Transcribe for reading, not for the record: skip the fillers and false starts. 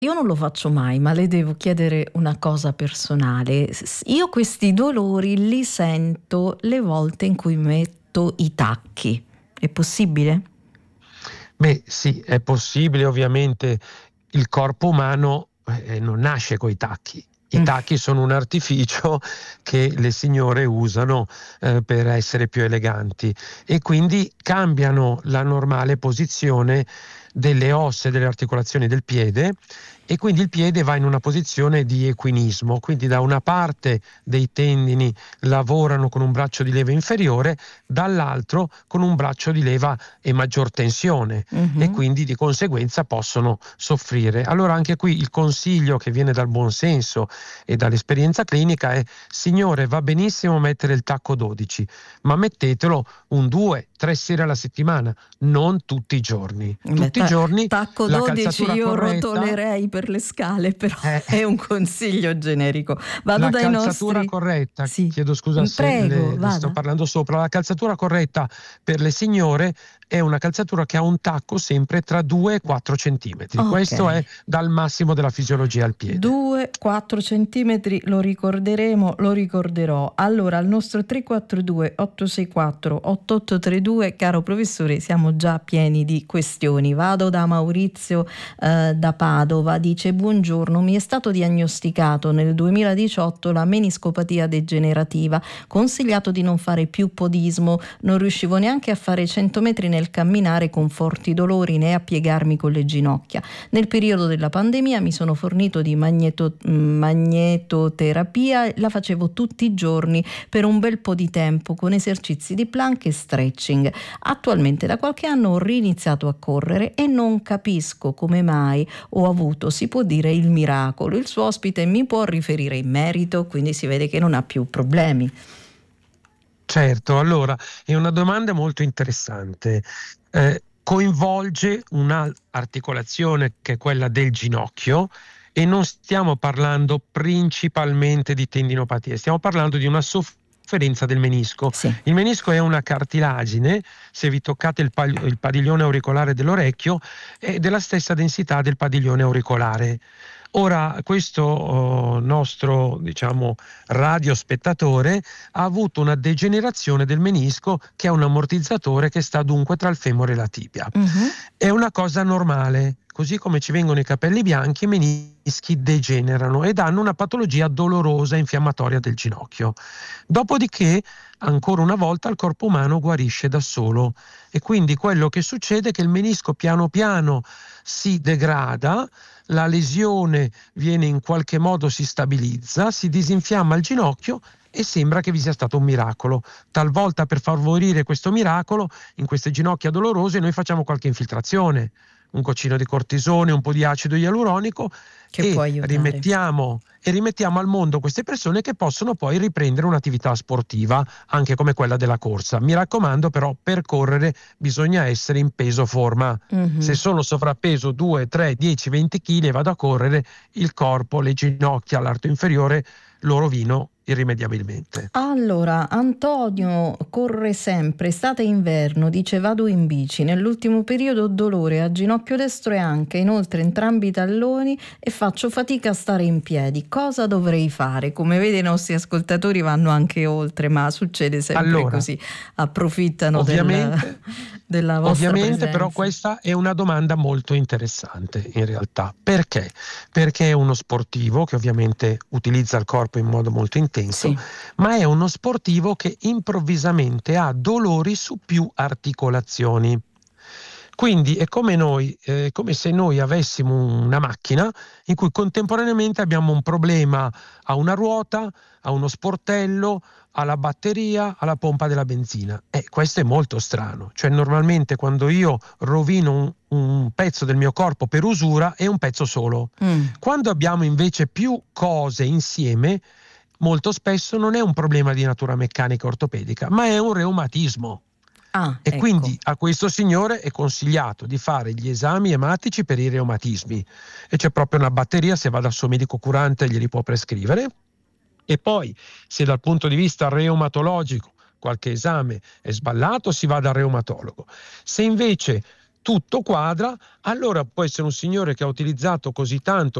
Io non lo faccio mai, ma le devo chiedere una cosa personale. Io questi dolori li sento le volte in cui metto i tacchi. È possibile? Beh, sì, è possibile, ovviamente il corpo umano non nasce coi tacchi. I Mm. tacchi sono un artificio che le signore usano per essere più eleganti e quindi cambiano la normale posizione delle ossa e delle articolazioni del piede e quindi il piede va in una posizione di equinismo, quindi da una parte dei tendini lavorano con un braccio di leva inferiore, dall'altro con un braccio di leva e maggior tensione e Mhm. quindi di conseguenza possono soffrire. Allora anche qui il consiglio che viene dal buon senso e dall'esperienza clinica è: signore, va benissimo mettere il tacco 12, ma mettetelo un 2-3 sere alla settimana, non tutti i giorni. Beh, Tutti i giorni tacco la 12 calzatura io corretta. rotolerei per le scale, però eh, è un consiglio generico. Vado La dai calzatura nostri... corretta, Sì, chiedo scusa se prego, le sto vada. parlando sopra, la calzatura corretta per le signore è una calzatura che ha un tacco sempre tra 2 e 4 centimetri. Ok. Questo è dal massimo della fisiologia al piede. 2-4 centimetri lo ricorderemo, lo ricorderò. Allora, al nostro 342 864 8832, caro professore, siamo già pieni di questioni. Vado da Maurizio da Padova, dice: buongiorno, mi è stato diagnosticato nel 2018 la meniscopatia degenerativa, consigliato di non fare più podismo, non riuscivo neanche a fare 100 metri nel camminare con forti dolori né a piegarmi con le ginocchia. Nel periodo della pandemia mi sono fornito di magnetoterapia, la facevo tutti i giorni per un bel po' di tempo con esercizi di plank e stretching. Attualmente da qualche anno ho riniziato a correre e non capisco come mai ho avuto, si può dire, il miracolo. Il suo ospite mi può riferire in merito, quindi si vede che non ha più problemi. Certo, allora è una domanda molto interessante. Coinvolge un'articolazione che è quella del ginocchio e non stiamo parlando principalmente di tendinopatie, stiamo parlando di una sofferenza del menisco. Sì. Il menisco è una cartilagine, se vi toccate il padiglione auricolare dell'orecchio, è della stessa densità del padiglione auricolare. Ora, questo nostro, diciamo, radiospettatore ha avuto una degenerazione del menisco che è un ammortizzatore che sta dunque tra il femore e la tibia. Mhm. È una cosa normale, così come ci vengono i capelli bianchi, i menischi degenerano ed hanno una patologia dolorosa e infiammatoria del ginocchio. Dopodiché, ancora una volta, il corpo umano guarisce da solo e quindi quello che succede è che il menisco piano piano si degrada, la lesione viene in qualche modo, si stabilizza, si disinfiamma il ginocchio e sembra che vi sia stato un miracolo. Talvolta, per favorire questo miracolo, in queste ginocchia dolorose noi facciamo qualche infiltrazione, un goccino di cortisone, un po' di acido ialuronico Che può e aiutare. rimettiamo al mondo queste persone che possono poi riprendere un'attività sportiva anche come quella della corsa. Mi raccomando, però, per correre bisogna essere in peso forma. Se Mhm. sono sovrappeso 2, 3, 10, 20 kg e vado a correre, il corpo, le ginocchia, l'arto inferiore lo rovino irrimediabilmente. Allora, Antonio corre sempre, estate e inverno, dice vado in bici, nell'ultimo periodo ho dolore a ginocchio destro e anche, inoltre entrambi i talloni e faccio fatica a stare in piedi. Cosa dovrei fare? Come vede i nostri ascoltatori vanno anche oltre, ma succede sempre Allora, così, approfittano ovviamente, della vostra ovviamente però presenza. questa è una domanda molto interessante in realtà. Perché? Perché è uno sportivo che ovviamente utilizza il corpo in modo molto intenso, Sì. ma è uno sportivo che improvvisamente ha dolori su più articolazioni. Quindi è come noi, come se noi avessimo una macchina in cui contemporaneamente abbiamo un problema a una ruota, a uno sportello, alla batteria, alla pompa della benzina. Questo è molto strano. Cioè, normalmente quando io rovino un pezzo del mio corpo per usura è un pezzo solo. Mm. Quando abbiamo invece più cose insieme, molto spesso non è un problema di natura meccanica ortopedica, ma è un reumatismo. Ah, E ecco. quindi a questo signore è consigliato di fare gli esami ematici per i reumatismi e c'è proprio una batteria, se va dal suo medico curante glieli può prescrivere. E poi, se dal punto di vista reumatologico qualche esame è sballato, si va dal reumatologo. Se invece tutto quadra, allora può essere un signore che ha utilizzato così tanto